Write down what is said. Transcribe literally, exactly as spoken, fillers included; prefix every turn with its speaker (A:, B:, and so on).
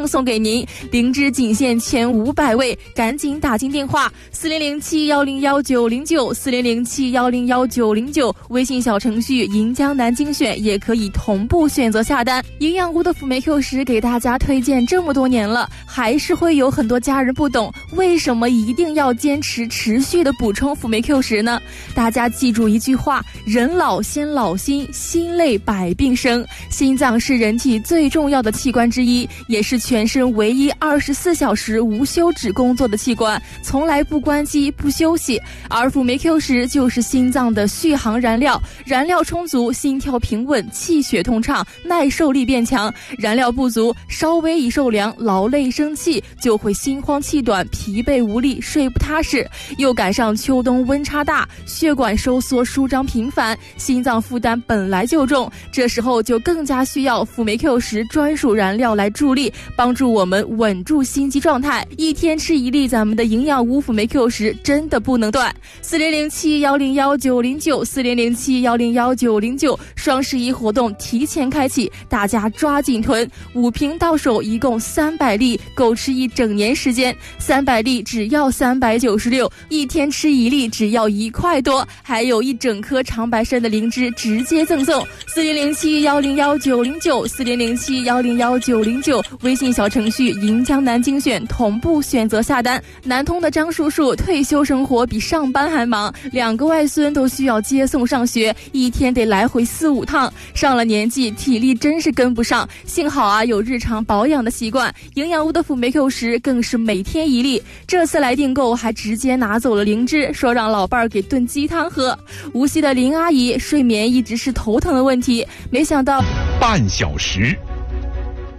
A: 送给您，灵芝仅限前五百位，赶紧打进电话四零零七幺零幺九零九四零零七幺零幺九零九，微信小程序银江南精选也可以同步选择下单。营养屋的辅酶 Q 十给大家推荐这么多年了，还是会有很多家人不懂为什么一定要坚持持续的补充辅酶 Q 十呢？大家记住一句话，人老先老心，心累百病生。心脏是人体最重要的器官之一，也是全身唯一二十四小时无休止工作的器官，从来不关机不休息。而辅酶 Q 十就是心脏的续航燃料，燃料充足，心跳平稳，气血通畅，耐受力变强。燃料不足，稍微一受凉，劳累生气，就会心慌气短，疲惫无力，睡不踏实。又赶上秋冬温差大，血管收缩舒张频繁，心脏负担本来就重，这时候就更加需要辅酶 Q 十专属燃料来助力，帮助我们稳住心悸状态。一天吃一粒咱们的营养屋辅酶 Q 十，真的不能断。四零零七幺零幺九零九四零零七幺零幺九零九，双十一活动提前开启，大家抓紧囤，五瓶到手，一共三百粒，够吃一整年时间。三百粒只要三百九十六，一天吃一粒只要一块多，还有一整颗长白山的灵芝直接赠送。四零零七幺零幺九零九四零零七幺零幺九零九，微信小程序银江南精选同步选择下单。南通的张叔叔退休生活比上班还忙，两个外孙都需要接送上学，一天得来回四五趟，上了年纪体力真是跟不上，幸好啊有日常保养的习惯，营养屋的辅酶 Q 十更是每天一粒。这次来订购还直接拿走了灵芝，说让老伴儿给炖鸡汤喝。无锡的林阿姨睡眠一直是头疼的问题，没想到
B: 半小时